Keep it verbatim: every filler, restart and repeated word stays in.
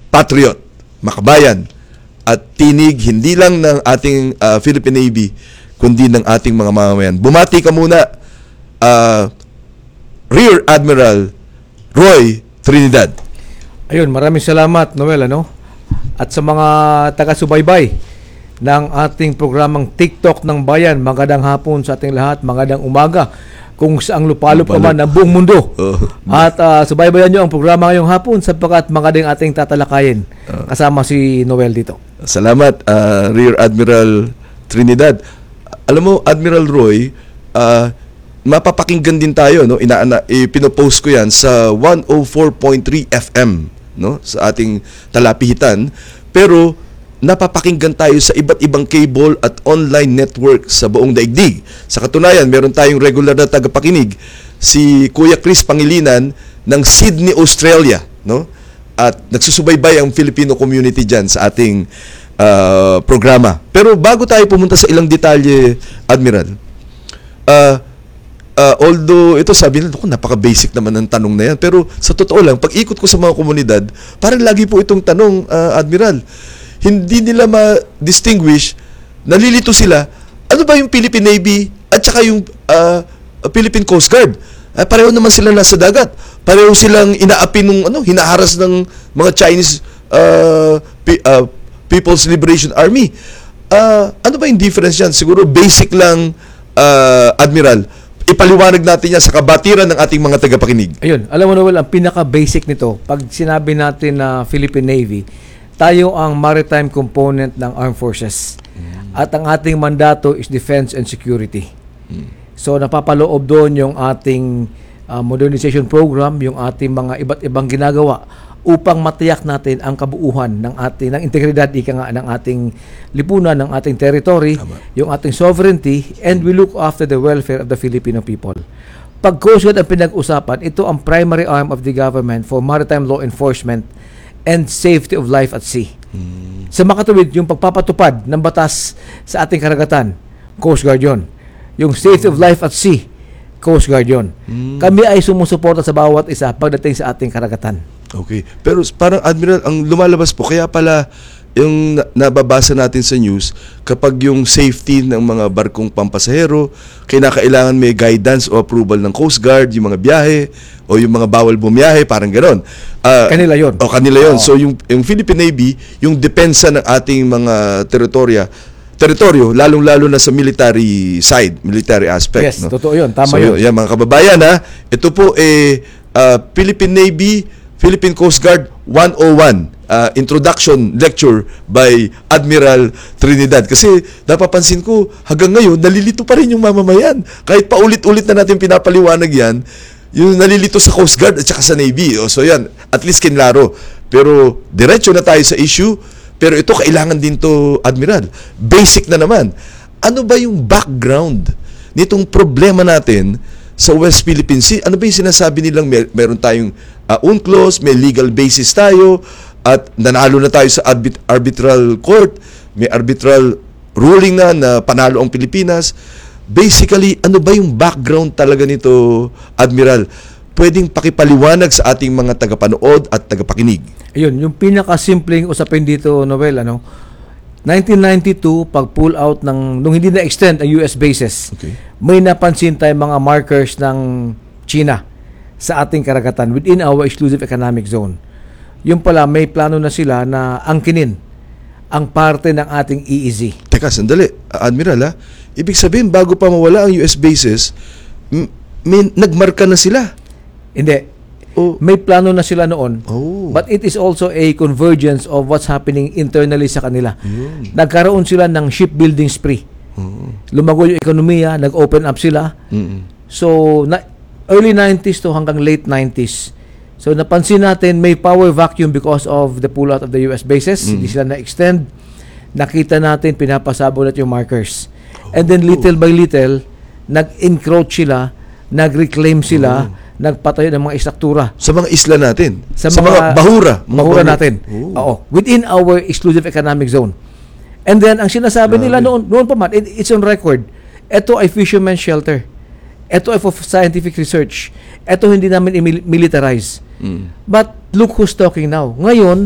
patriot, makabayan, at tinig hindi lang ng ating uh, Philippine Navy, kundi ng ating mga mamamayan. Bumati ka muna, uh, Rear Admiral Roy Trinidad. Ayun, maraming salamat, Noel, ano? At sa mga taga-subaybay ng ating programang TikTok ng Bayan, magandang hapon sa ating lahat, magandang umaga kung saang lupalop naman ng buong mundo. Oh. At uh, subaybayan nyo ang programa ngayong hapon sapagkat magandang ating tatalakayin kasama si Noel dito. Salamat, uh, Rear Admiral Trinidad. Alam mo, Admiral Roy, uh, mapapakinggan din tayo, no? Inaana, ipinopost ko yan sa one oh four point three F M, no? Sa ating talapihitan. Pero napapakinggan tayo sa iba't ibang cable at online network sa buong daigdig. Sa katunayan, meron tayong regular na tagapakinig, si Kuya Chris Pangilinan ng Sydney, Australia, no? At nagsusubaybay ang Filipino community dyan sa ating uh, programa. Pero bago tayo pumunta sa ilang detalye, Admiral, uh, uh, although ito sabi nila, napaka-basic naman ng tanong na yan, pero sa totoo lang, pag ikot ko sa mga komunidad, parang lagi po itong tanong, uh, Admiral, hindi nila ma-distinguish, nalilito sila, ano ba yung Philippine Navy at saka yung uh, Philippine Coast Guard? Uh, pareho naman sila nasa dagat. Pareho silang inaapi nung, ano, hinaharas ng mga Chinese uh, P- uh, People's Liberation Army. Uh, ano ba yung difference yan? Siguro basic lang, uh, Admiral. Ipaliwanag natin yan sa kabatiran ng ating mga tagapakinig. Ayun, alam mo na, well, ang pinaka-basic nito, pag sinabi natin na Philippine Navy, tayo ang maritime component ng Armed Forces. Mm. At ang ating mandato is defense and security. Mm. So napapaloob doon yung ating uh, modernization program, yung ating mga iba't ibang ginagawa upang matiyak natin ang kabuuhan ng ating ng integridad ika nga ng ating lipunan, ng ating territory, Tama. Yung ating sovereignty, and we look after the welfare of the Filipino people. Pag Coast Guard ang pinag-usapan, ito ang primary arm of the government for maritime law enforcement and safety of life at sea. Hmm. Sa makatuwid, yung pagpapatupad ng batas sa ating karagatan, Coast Guard yun. Yung safety of life at sea, Coast Guard yun. Hmm. Kami ay sumusuporta sa bawat isa pagdating sa ating karagatan. Okay. Pero parang, Admiral, ang lumalabas po, kaya pala yung nababasa natin sa news, kapag yung safety ng mga barkong pampasahero, kinakailangan may guidance o approval ng Coast Guard, yung mga biyahe, o yung mga bawal bumiyahe, parang gano'n. Uh, kanila yun. O kanila yun. Oh. So yung, yung Philippine Navy, yung depensa ng ating mga teritorya, teritoryo, lalong-lalo na sa military side, military aspect. Yes, no? Totoo yun. Tama so, yun. Yan, mga kababayan, ha, ito po, eh, uh, Philippine Navy, Philippine Coast Guard one oh one. Uh, introduction lecture by Admiral Trinidad. Kasi napapansin ko, hanggang ngayon, nalilito pa rin yung mamamayan. Kahit paulit-ulit na natin pinapaliwanag yan, yung nalilito sa Coast Guard at saka sa Navy. O, so yan, at least kinlaro. Pero diretso na tayo sa issue. Pero ito, kailangan din to, Admiral. Basic na naman. Ano ba yung background nitong problema natin sa West Philippine Sea? Ano ba yung sinasabi nilang mer- meron tayong uh, UNCLOS, may legal basis tayo, at nanalo na tayo sa arbit- arbitral court, may arbitral ruling na na panalo ang Pilipinas. Basically, ano ba yung background talaga nito, Admiral? Pwedeng pakipaliwanag sa ating mga tagapanood at tagapakinig. Ayun, yung pinakasimpleng usapin dito, Noel, ano, nineteen ninety-two, pag pull out ng, nung hindi na-extend ang U S bases, okay, may napansin tayong mga markers ng China sa ating karagatan within our exclusive economic zone. Yung pala, may plano na sila na angkinin ang parte ng ating E E Z. Teka, sandali. Admiral, ha? Ibig sabihin, bago pa mawala ang U S bases, m- may nagmarka na sila. Hindi. Oh. May plano na sila noon. Oh. But it is also a convergence of what's happening internally sa kanila. Mm. Nagkaroon sila ng shipbuilding spree. Mm. Lumago yung ekonomiya, nag-open up sila. Mm-mm. So, na, early nineties to hanggang late nineties. So, napansin natin may power vacuum because of the pull out of the U S bases. Mm. Hindi sila na-extend. Nakita natin, pinapasabog natin yung markers. Oh. And then, little by little, nag-encroach sila, nag-reclaim sila, oh, nagpatayo ng mga istruktura. Sa mga isla natin? Sa, sa mga, mga bahura? Mga bahura natin. Oh. Oo. Within our exclusive economic zone. And then, ang sinasabi Grabe. nila noon, noon pa man, it, it's on record, ito ay fisherman's shelter. Ito ay for scientific research. Ito hindi namin i-militarize. Mm. But look who's talking now. Ngayon,